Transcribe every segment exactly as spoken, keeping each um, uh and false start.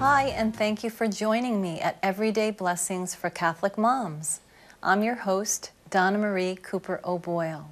Hi, and thank you for joining me at Everyday Blessings for Catholic Moms. I'm your host, Donna Marie Cooper O'Boyle.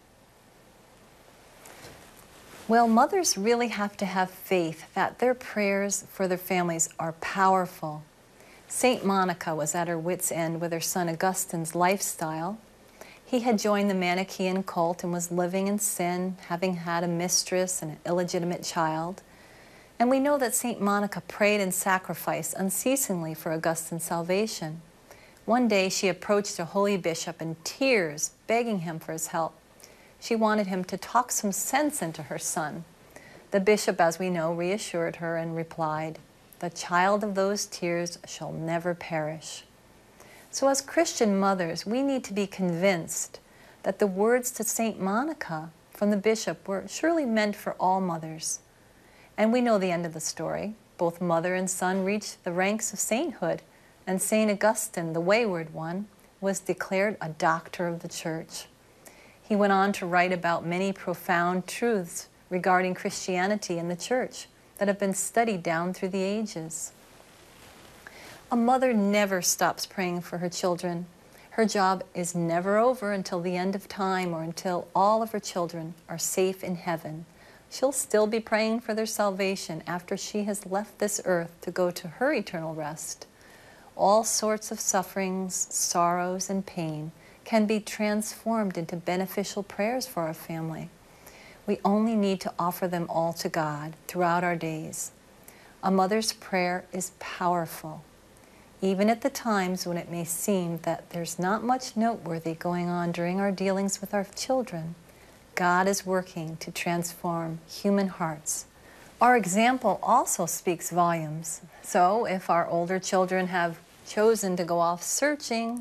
Well, mothers really have to have faith that their prayers for their families are powerful. Saint Monica was at her wit's end with her son Augustine's lifestyle. He had joined the Manichaean cult and was living in sin, having had a mistress and an illegitimate child. And we know that Saint Monica prayed and sacrificed unceasingly for Augustine's salvation. One day she approached a holy bishop in tears, begging him for his help. She wanted him to talk some sense into her son. The bishop, as we know, reassured her and replied, "The child of those tears shall never perish." So as Christian mothers, we need to be convinced that the words to Saint Monica from the bishop were surely meant for all mothers. And we know the end of the story. Both mother and son reached the ranks of sainthood, and Saint Augustine, the wayward one, was declared a doctor of the Church. He went on to write about many profound truths regarding Christianity and the Church that have been studied down through the ages. A mother never stops praying for her children. Her job is never over until the end of time or until all of her children are safe in heaven. She'll still be praying for their salvation after she has left this earth to go to her eternal rest. All sorts of sufferings, sorrows, and pain can be transformed into beneficial prayers for our family. We only need to offer them all to God throughout our days. A mother's prayer is powerful, even at the times when it may seem that there's not much noteworthy going on during our dealings with our children. God is working to transform human hearts. Our example also speaks volumes. So if our older children have chosen to go off searching